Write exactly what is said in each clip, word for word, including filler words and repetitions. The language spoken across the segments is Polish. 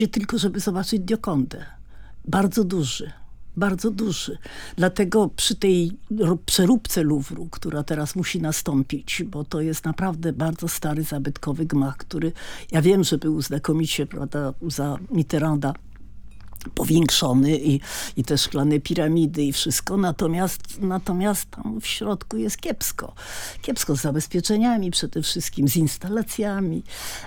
tylko żeby zobaczyć Giocondę. Bardzo duży. Bardzo duży. Dlatego przy tej przeróbce Luwru, która teraz musi nastąpić, bo to jest naprawdę bardzo stary, zabytkowy gmach, który ja wiem, że był znakomicie, prawda, za Mitterranda powiększony i, i te szklane piramidy i wszystko, natomiast, natomiast tam w środku jest kiepsko. Kiepsko z zabezpieczeniami przede wszystkim, z instalacjami.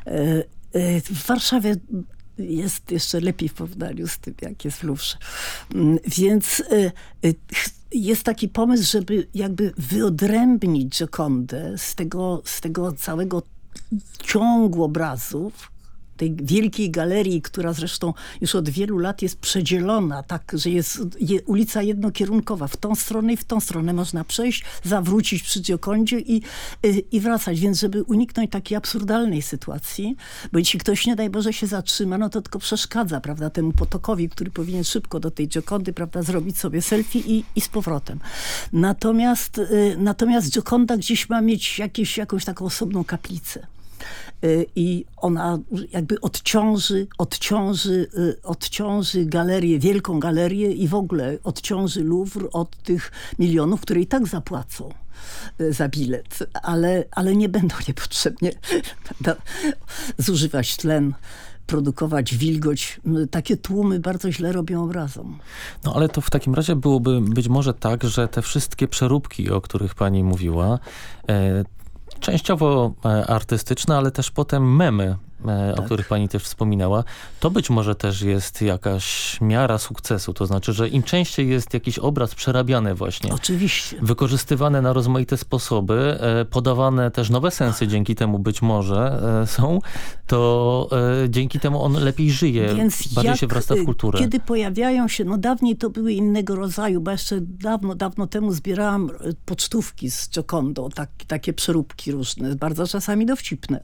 W Warszawie jest jeszcze lepiej w porównaniu z tym, jak jest w Luwrze. Więc jest taki pomysł, żeby jakby wyodrębnić Giocondę z tego, z tego całego ciągu obrazów, tej wielkiej galerii, która zresztą już od wielu lat jest przedzielona, tak, że jest je, ulica jednokierunkowa. W tą stronę i w tą stronę można przejść, zawrócić przy Giocondzie i, i, i wracać. Więc żeby uniknąć takiej absurdalnej sytuacji, bo jeśli ktoś, nie daj Boże, się zatrzyma, no to tylko przeszkadza, prawda, temu potokowi, który powinien szybko do tej Giocondy, prawda, zrobić sobie selfie i, i z powrotem. Natomiast, y, natomiast Gioconda gdzieś ma mieć jakieś, jakąś taką osobną kaplicę. I ona jakby odciąży, odciąży, odciąży galerię, wielką galerię i w ogóle odciąży Louvre od tych milionów, które i tak zapłacą za bilet, ale, ale nie będą niepotrzebnie zużywać tlen, produkować wilgoć. Takie tłumy bardzo źle robią obrazom. No ale to w takim razie byłoby być może tak, że te wszystkie przeróbki, o których pani mówiła, e, częściowo artystyczne, ale też potem memy, tak, o których pani też wspominała, to być może też jest jakaś miara sukcesu. To znaczy, że im częściej jest jakiś obraz przerabiany właśnie. Oczywiście. Wykorzystywane na rozmaite sposoby, podawane też nowe sensy dzięki temu być może są, to dzięki temu on lepiej żyje, Więc bardziej jak, się wrasta w kulturę. Kiedy pojawiają się, no dawniej to były innego rodzaju, bo jeszcze dawno, dawno temu zbierałam pocztówki z Giocondą, tak, takie przeróbki różne, bardzo czasami dowcipne.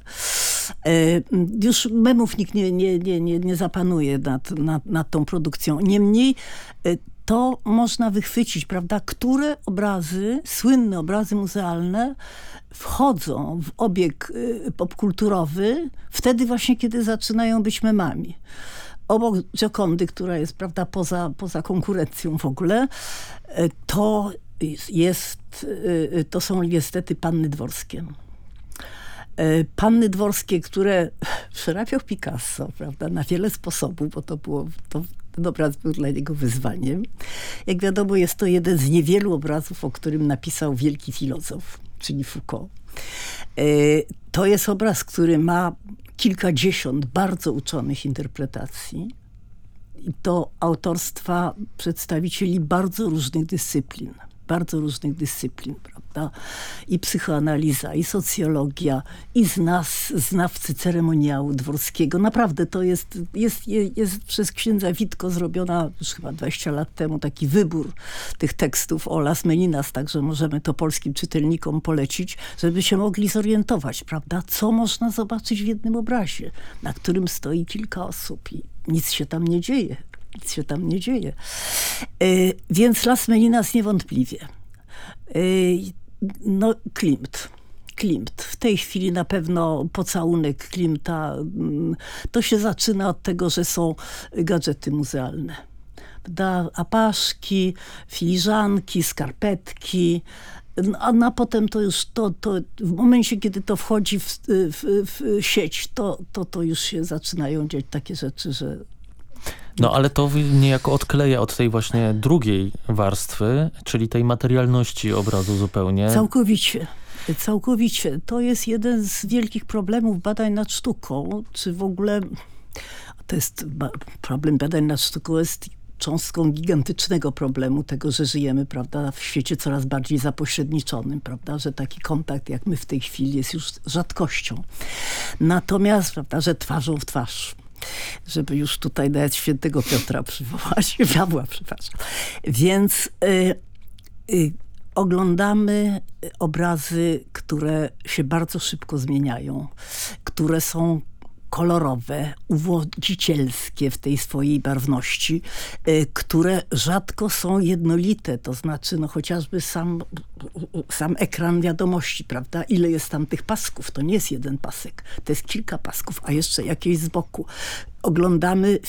Już memów nikt nie, nie, nie, nie, nie zapanuje nad, nad, nad tą produkcją. Niemniej to można wychwycić, prawda, które obrazy, słynne obrazy muzealne wchodzą w obieg popkulturowy wtedy właśnie, kiedy zaczynają być memami. Obok Giocondy, która jest, prawda, poza, poza konkurencją w ogóle, to jest, to są niestety panny dworskie. Panny dworskie, które przerabiał Picasso, prawda, na wiele sposobów, bo to było, to, ten obraz był dla niego wyzwaniem. Jak wiadomo, jest to jeden z niewielu obrazów, o którym napisał wielki filozof, czyli Foucault. To jest obraz, który ma kilkadziesiąt bardzo uczonych interpretacji. I to autorstwa przedstawicieli bardzo różnych dyscyplin. Bardzo różnych dyscyplin, prawda? I psychoanaliza, i socjologia, i z nas, znawcy ceremoniału dworskiego. Naprawdę to jest, jest, jest przez księdza Witko zrobiona już chyba dwadzieścia lat temu taki wybór tych tekstów o Las Meninas, także możemy to polskim czytelnikom polecić, żeby się mogli zorientować, prawda? Co można zobaczyć w jednym obrazie, na którym stoi kilka osób i nic się tam nie dzieje. Nic się tam nie dzieje. Yy, więc Las Meninas niewątpliwie. Yy, no Klimt. Klimt. W tej chwili na pewno pocałunek Klimta. Yy, to się zaczyna od tego, że są gadżety muzealne. Da, apaszki, filiżanki, skarpetki. A na potem to już to, to w momencie, kiedy to wchodzi w, w, w sieć, to, to, to już się zaczynają dziać takie rzeczy, że no ale to niejako odkleja od tej właśnie drugiej warstwy, czyli tej materialności obrazu zupełnie. Całkowicie. Całkowicie. To jest jeden z wielkich problemów badań nad sztuką, czy w ogóle to jest problem badań nad sztuką jest cząstką gigantycznego problemu tego, że żyjemy, prawda, w świecie coraz bardziej zapośredniczonym, prawda, że taki kontakt jak my w tej chwili jest już rzadkością. Natomiast, prawda, że twarzą w twarz. Żeby już tutaj nawet świętego Piotra przywołać, Pawła, przepraszam. Więc y, y, oglądamy obrazy, które się bardzo szybko zmieniają, które są kolorowe, uwodzicielskie w tej swojej barwności, y, które rzadko są jednolite, to znaczy no chociażby sam, sam ekran wiadomości, prawda? Ile jest tam tych pasków? To nie jest jeden pasek, to jest kilka pasków, a jeszcze jakieś z boku. Oglądamy